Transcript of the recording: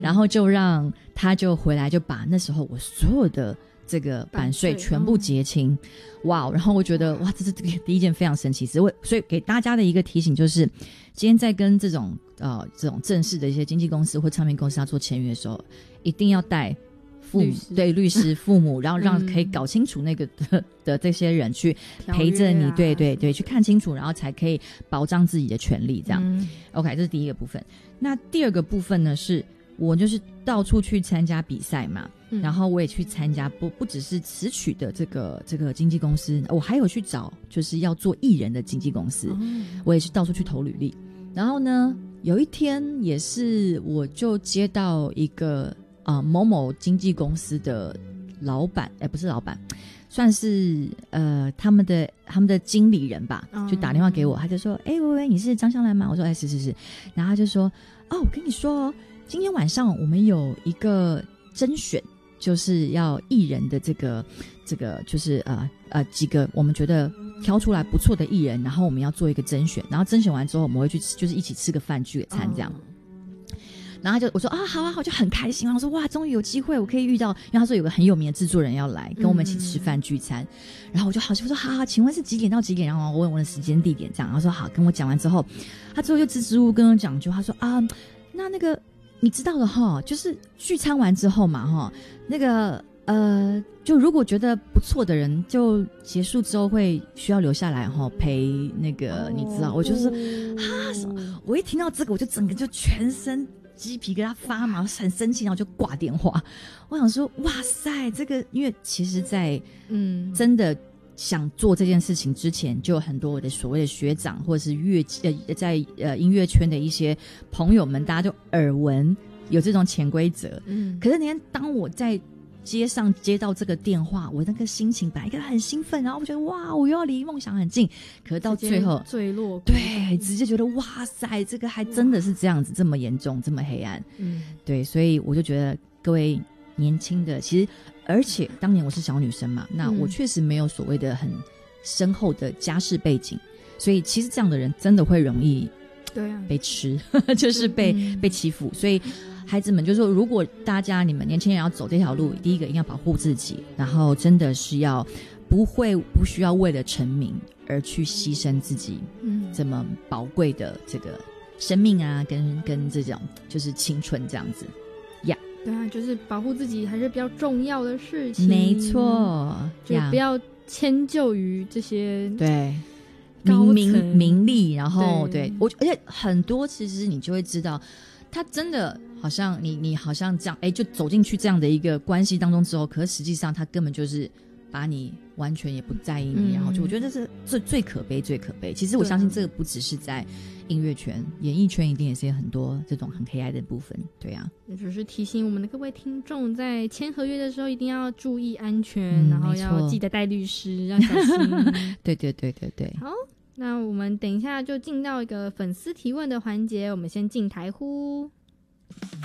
然后就让他就回来就把那时候我所有的这个版税全部结清。哇，然后我觉得哇，这是第一件非常神奇事。所以给大家的一个提醒就是，今天在跟这种正式的一些经纪公司或唱片公司要做签约的时候，一定要带父母，对，律师、父母，然后让可以搞清楚那个的这些人去陪着你，对对对，去看清楚，然后才可以保障自己的权利。这样，OK， 这是第一个部分。那第二个部分呢，是我就是到处去参加比赛嘛。然后我也去参加不只是词曲的这个经纪公司，我还有去找就是要做艺人的经纪公司，我也是到处去投履历。然后呢，有一天也是我就接到一个某某经纪公司的老板，不是老板，算是他们的经理人吧，就打电话给我，他就说喂，你是张香兰吗？我说是。然后他就说我跟你说哦，今天晚上我们有一个甄选，就是要艺人的这个就是几个我们觉得挑出来不错的艺人，然后我们要做一个甄选，然后甄选完之后我们会去就是一起吃个饭聚个餐这样。然后我说好啊，我就很开心。然后说哇，终于有机会我可以遇到，因为他说有个很有名的制作人要来跟我们一起吃饭聚餐。然后我就好，我说好，请问是几点到几点？然后我问我的时间地点这样。然后说好，跟我讲完之后，他之后就支支吾吾跟我讲句，他说那个你知道的哈，就是聚餐完之后嘛哈，那个就如果觉得不错的人，就结束之后会需要留下来哈陪那个，你知道，我就是我一听到这个，我就整个就全身鸡皮疙瘩发麻，很生气，然后就挂电话。我想说，哇塞，这个因为其实在真的想做这件事情之前，就有很多我的所谓的学长或者是在音乐圈的一些朋友们，大家就耳闻有这种潜规则。可是当我在街上接到这个电话，我那个心情本来很兴奋，然后我觉得哇，我又要离梦想很近，可是到最后坠落，对，直接觉得哇塞，这个还真的是这样子，这么严重，这么黑暗。对，所以我就觉得各位年轻的，其实而且当年我是小女生嘛，那我确实没有所谓的很深厚的家世背景，所以其实这样的人真的会容易被吃，就是被欺负。所以孩子们就说，如果你们年轻人要走这条路，第一个一定要保护自己，然后真的是要不需要为了成名而去牺牲自己这么宝贵的这个生命啊，跟这种就是青春这样子呀。 对啊，就是保护自己还是比较重要的事情。 没错， 就不要迁就于这些对名利，然后对我，而且很多其实你就会知道，他真的好像你好像这样就走进去这样的一个关系当中之后，可是实际上他根本就是把你完全也不在意你，然后就我觉得这是最可悲最可悲。其实我相信这个不只是在音乐圈，演艺圈一定也是有很多这种很黑暗的部分。对啊， 也只是提醒我们的各位听众，在签合约的时候一定要注意安全，然后要记得带律师，要小心。 对对对对对。 好，那我们等一下就进到一个粉丝提问的环节，我们先进台呼。